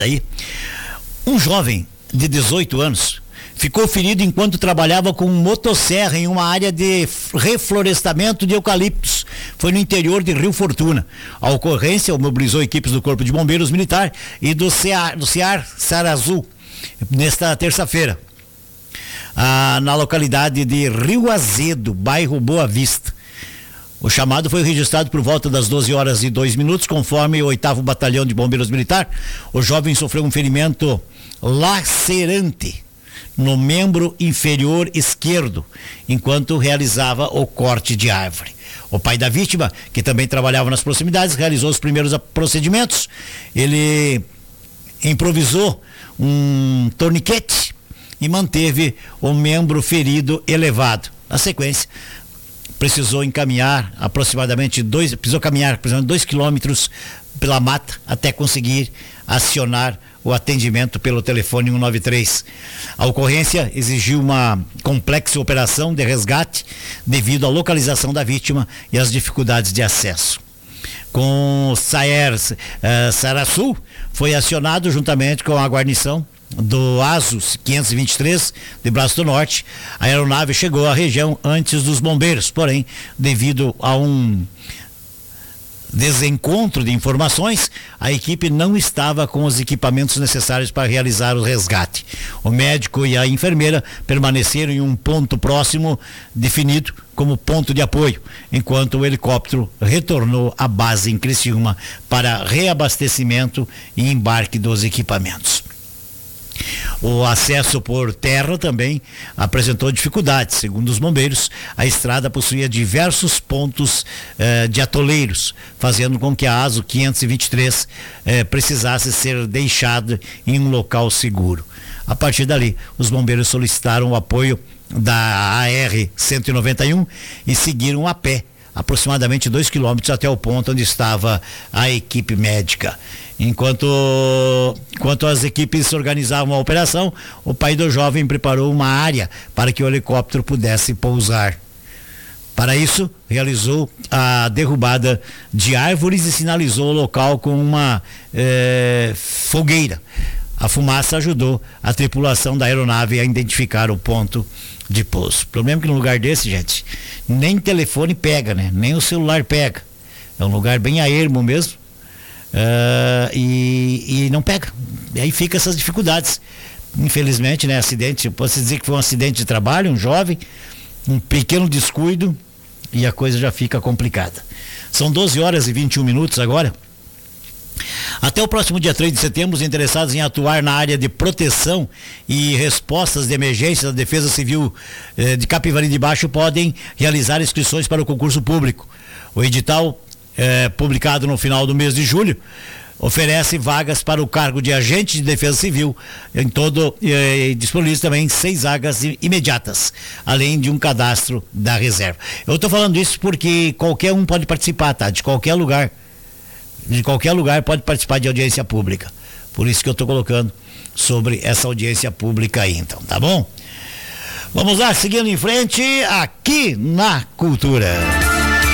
Aí, um jovem de 18 anos ficou ferido enquanto trabalhava com motosserra em uma área de reflorestamento de eucaliptos. Foi no interior de Rio Fortuna. A ocorrência mobilizou equipes do Corpo de Bombeiros Militar e do CIAR Sarazul nesta terça-feira, na localidade de Rio Azedo, bairro Boa Vista. O chamado foi registrado por volta das 12h02, conforme o 8º Batalhão de Bombeiros Militar. O jovem sofreu um ferimento lacerante no membro inferior esquerdo, enquanto realizava o corte de árvore. O pai da vítima, que também trabalhava nas proximidades, realizou os primeiros procedimentos. Ele improvisou um torniquete e manteve o membro ferido elevado. Na sequência, precisou caminhar aproximadamente 2 quilômetros pela mata até conseguir acionar o atendimento pelo telefone 193. A ocorrência exigiu uma complexa operação de resgate devido à localização da vítima e às dificuldades de acesso. Com o CIAR Sarazul, foi acionado juntamente com a guarnição do ASUS 523 de Braço do Norte. A aeronave chegou à região antes dos bombeiros, porém, devido a um desencontro de informações, a equipe não estava com os equipamentos necessários para realizar o resgate. O médico e a enfermeira permaneceram em um ponto próximo, definido como ponto de apoio, enquanto o helicóptero retornou à base em Criciúma para reabastecimento e embarque dos equipamentos. O acesso por terra também apresentou dificuldades. Segundo os bombeiros, a estrada possuía diversos pontos de atoleiros, fazendo com que a ASU 523 precisasse ser deixada em um local seguro. A partir dali, os bombeiros solicitaram o apoio da AR-191 e seguiram a pé aproximadamente 2 quilômetros até o ponto onde estava a equipe médica. Enquanto as equipes organizavam a operação, o pai do jovem preparou uma área para que o helicóptero pudesse pousar. Para isso, realizou a derrubada de árvores e sinalizou o local com uma fogueira. A fumaça ajudou a tripulação da aeronave a identificar o ponto de pouso. O problema é que num lugar desse, gente, nem telefone pega, né? Nem o celular pega. É um lugar bem a ermo mesmo. E não pega. E aí fica essas dificuldades. Infelizmente, né? Acidente, posso dizer que foi um acidente de trabalho, um jovem, um pequeno descuido e a coisa já fica complicada. São 12h21 agora. Até o próximo dia 3 de setembro, os interessados em atuar na área de proteção e respostas de emergência da Defesa Civil de Capivari de Baixo podem realizar inscrições para o concurso público. O edital, publicado no final do mês de julho, oferece vagas para o cargo de agente de defesa civil, em todo, disponibiliza também 6 vagas imediatas, além de um cadastro da reserva. Eu estou falando isso porque qualquer um pode participar, tá? De qualquer lugar pode participar de audiência pública. Por isso que eu estou colocando sobre essa audiência pública aí, então, tá bom? Vamos lá, seguindo em frente aqui na Cultura.